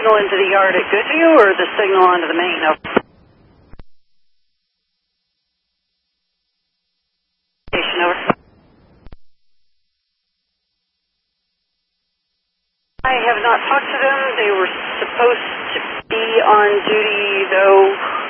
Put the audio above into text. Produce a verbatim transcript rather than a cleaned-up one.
signal into the yard at Goodview or the signal onto the main? Over. Station over. I have not talked to them. They were supposed to be on duty, though.